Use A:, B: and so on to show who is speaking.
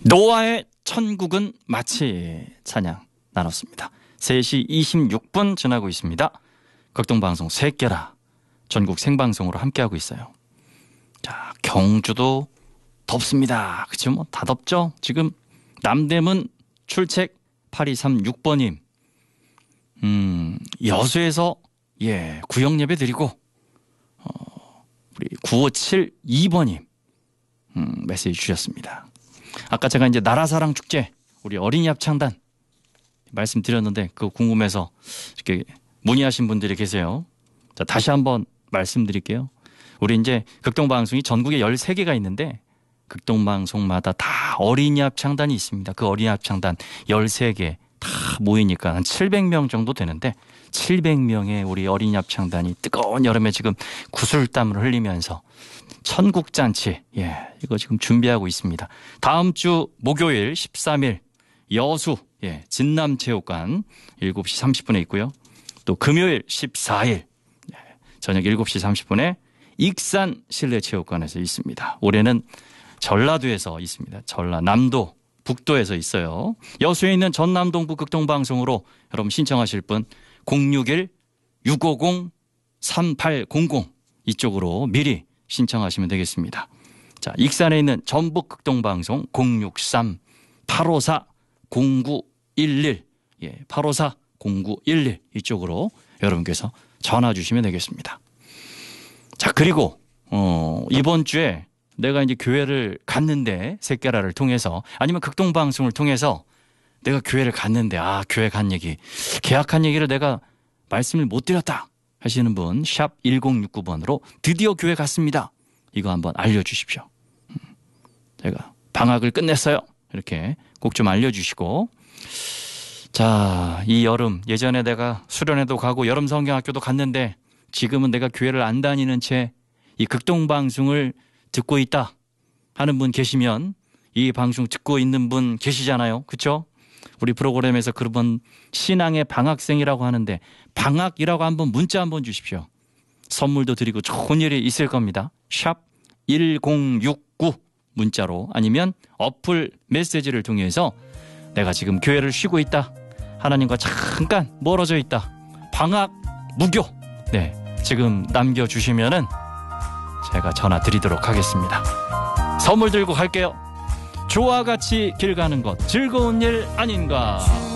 A: 노아의 천국은 마치 찬양 나눴습니다. 3시 26분 지나고 있습니다. 극동방송 새끼라 전국 생방송으로 함께하고 있어요. 자, 경주도 덥습니다. 그쵸? 뭐 다 덥죠? 지금 남대문 출첵 8236번님 여수에서 구역 예배 드리고 우리 9572번님 메시지 주셨습니다. 아까 제가 이제 나라사랑 축제 우리 어린이 합창단 말씀드렸는데 그거 궁금해서 이렇게 문의하신 분들이 계세요. 자, 다시 한번 말씀드릴게요. 우리 이제 극동방송이 전국에 13개가 있는데 극동방송마다 다 어린이 합창단이 있습니다. 그 어린이 합창단 13개 다 모이니까 한 700명 정도 되는데 700명의 우리 어린이 합창단이 뜨거운 여름에 지금 구슬땀을 흘리면서 천국잔치 이거 지금 준비하고 있습니다. 다음 주 목요일 13일 여수 진남체육관 7시 30분에 있고요. 또 금요일 14일 저녁 7시 30분에 익산 실내체육관에서 있습니다. 올해는 전라도에서 있습니다. 전라남도 북도에서 있어요. 여수에 있는 전남동부 극동방송으로 여러분 신청하실 분 061-650-3800 이쪽으로 미리 신청하시면 되겠습니다. 자, 익산에 있는 전북 극동방송 063-854-0911 854-0911 이쪽으로 여러분께서 전화 주시면 되겠습니다. 자, 그리고 이번 주에 내가 이제 교회를 갔는데 새끼라를 통해서 아니면 극동방송을 통해서 내가 교회를 갔는데 교회 간 얘기 계약한 얘기를 내가 말씀을 못 드렸다 하시는 분 샵 1069번으로 드디어 교회 갔습니다. 이거 한번 알려주십시오. 제가 방학을 끝냈어요. 이렇게 꼭 좀 알려주시고 자, 이 여름 예전에 내가 수련회도 가고 여름 성경학교도 갔는데 지금은 내가 교회를 안 다니는 채 이 극동방송을 듣고 있다 하는 분 계시면 이 방송 듣고 있는 분 계시잖아요. 그렇죠? 우리 프로그램에서 그런 신앙의 방학생이라고 하는데 방학이라고 한번 문자 한번 주십시오. 선물도 드리고 좋은 일이 있을 겁니다. 샵 1069 문자로 아니면 어플 메시지를 통해서 내가 지금 교회를 쉬고 있다. 하나님과 잠깐 멀어져 있다. 방학 무교. 지금 남겨주시면은 제가 전화 드리도록 하겠습니다. 선물 들고 갈게요. 주와 같이 길 가는 것 즐거운 일 아닌가.